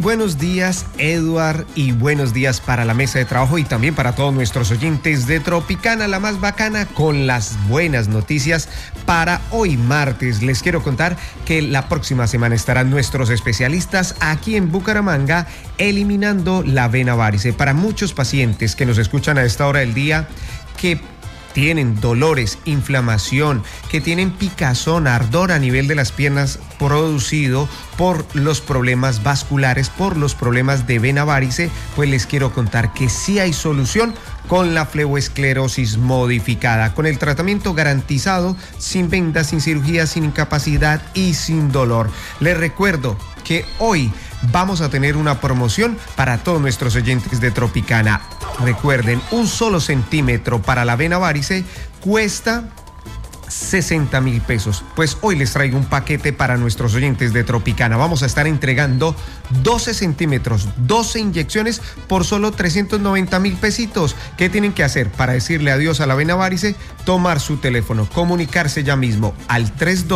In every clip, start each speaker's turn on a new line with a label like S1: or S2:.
S1: buenos días, Eduard, y buenos días para la mesa de trabajo y también para todos nuestros oyentes de Tropicana, la más bacana, con las buenas noticias para hoy martes. Les quiero contar que la próxima semana estarán nuestros especialistas aquí en Bucaramanga eliminando la vena varice. Para muchos pacientes que nos escuchan a esta hora del día, que tienen dolores, inflamación, que tienen picazón, ardor a nivel de las piernas producido por los problemas vasculares, por los problemas de vena varice, pues les quiero contar que sí hay solución con la fleboesclerosis modificada, con el tratamiento garantizado, sin vendas, sin cirugía, sin incapacidad y sin dolor. Les recuerdo que hoy vamos a tener una promoción para todos nuestros oyentes de Tropicana. Recuerden, un solo centímetro para la vena varice cuesta 60,000 pesos. Pues hoy les traigo un paquete para nuestros oyentes de Tropicana. Vamos a estar entregando 12 centímetros, 12 inyecciones por solo 390,000 pesitos. ¿Qué tienen que hacer para decirle adiós a la vena varice? Tomar su teléfono, comunicarse ya mismo al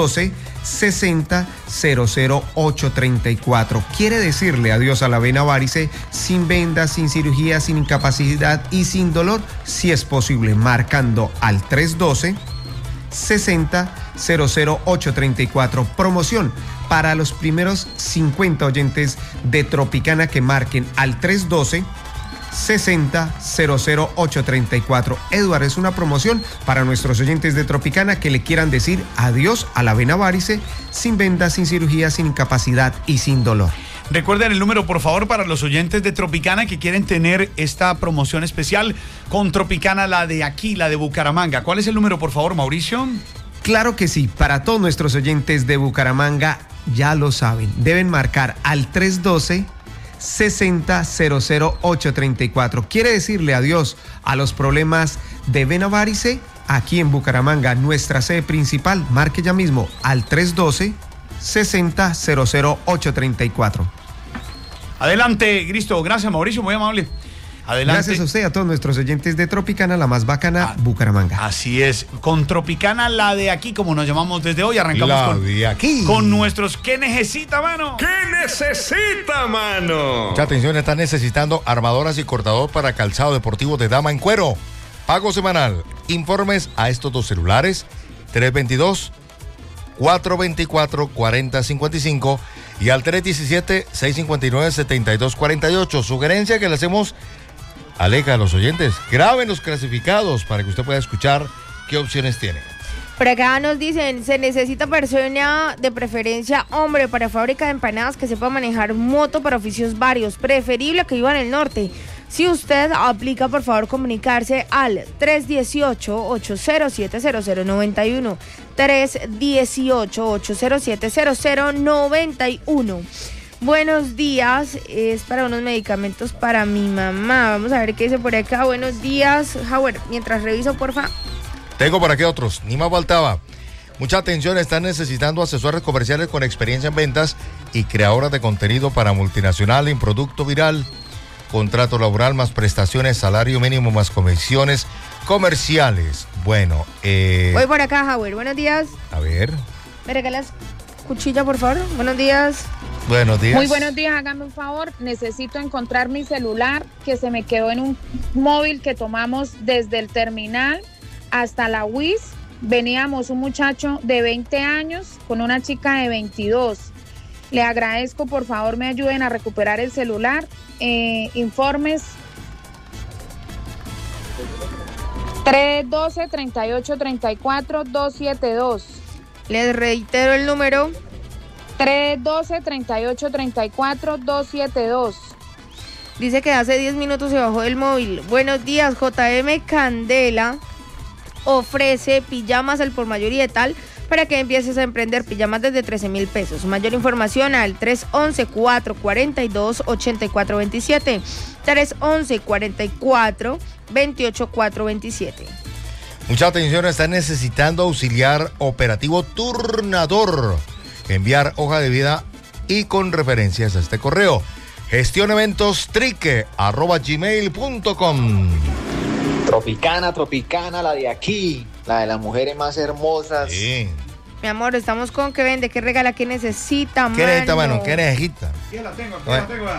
S1: 312-60-00834. Quiere decirle adiós a la vena varice sin vendas, sin cirugía, sin incapacidad y sin dolor, si es posible, marcando al 312-60-00834. Promoción para los primeros 50 oyentes de Tropicana que marquen al 312-60-00834. Eduard, es una promoción para nuestros oyentes de Tropicana que le quieran decir adiós a la vena varice sin vendas, sin cirugía, sin incapacidad y sin dolor.
S2: Recuerden el número, por favor, para los oyentes de Tropicana que quieren tener esta promoción especial con Tropicana, la de aquí, la de Bucaramanga. ¿Cuál es el número, por favor, Mauricio?
S1: Claro que sí, para todos nuestros oyentes de Bucaramanga, ya lo saben, deben marcar al 312-60-00834. ¿Quiere decirle adiós a los problemas de vena varice? Aquí en Bucaramanga, nuestra sede principal, marque ya mismo al 312-60-00834.
S2: Adelante, Cristo. Gracias, Mauricio, muy amable. Adelante.
S1: Gracias a usted, a todos nuestros oyentes de Tropicana, la más bacana, Bucaramanga.
S2: Así es, con Tropicana, la de aquí, como nos llamamos desde hoy, arrancamos con nuestros ¿qué necesita, mano?
S3: ¿Qué necesita, mano?
S4: Mucha atención, están necesitando armadoras y cortador para calzado deportivo de dama en cuero. Pago semanal. Informes a estos dos celulares, 322-424-4055 y al 317-659-7248. Sugerencia que le hacemos, aleja a los oyentes, graben los clasificados para que usted pueda escuchar qué opciones tiene.
S5: Por acá nos dicen, se necesita persona, de preferencia hombre, para fábrica de empanadas que sepa manejar moto para oficios varios, preferible que viva en el norte. Si usted aplica, por favor, comunicarse al 318-807-0091, 318-807-0091. Buenos días, es para unos medicamentos para mi mamá. Vamos a ver qué dice por acá. Buenos días, Howard, mientras reviso, porfa.
S4: Tengo por aquí otros, ni más faltaba. Mucha atención, están necesitando asesores comerciales con experiencia en ventas y creadoras de contenido para multinacional en producto viral. Contrato laboral más prestaciones, salario mínimo más comisiones comerciales. Bueno,
S5: voy por acá, Howard. Buenos días.
S4: A ver.
S5: ¿Me regalas cuchilla, por favor? Buenos días.
S4: Buenos días.
S6: Muy buenos días, hágame un favor. Necesito encontrar mi celular que se me quedó en un móvil que tomamos desde el terminal hasta la UIS. Veníamos un muchacho de 20 años con una chica de 22. Le agradezco, por favor, me ayuden a recuperar el celular. Informes 312-3834-272.
S5: Les reitero el número.
S6: 312-3834-272.
S5: Dice que hace 10 minutos se bajó del móvil. Buenos días, JM Candela ofrece pijamas al por mayor y de tal para que empieces a emprender, pijamas desde 13,000 pesos. Mayor información al 311-442-8427, 311-44-28427.
S4: Mucha atención, están necesitando auxiliar operativo turnador. Enviar hoja de vida y con referencias a este correo. gestioneventostrique@gmail.com.
S7: Tropicana, la de aquí, la de las mujeres más hermosas.
S4: Sí.
S5: Mi amor, estamos con qué vende, qué regala, qué necesita, mano.
S4: ¿Qué necesita, mano? ¿Qué necesita?
S2: Ya la tengo,